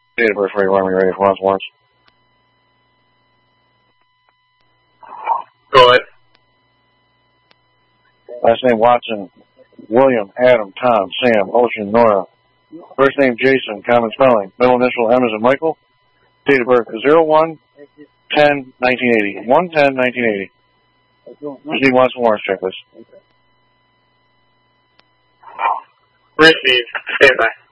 Date of birth for you, Army, ready for once. Go ahead. Last name Watson, William, Adam, Tom, Sam, Ocean, Nora. First name Jason, common spelling. Middle initial M as in Michael. Date of birth 01-10-1980. 1-10-1980. Just need Watson Lawrence checklist. Receive. Stand by.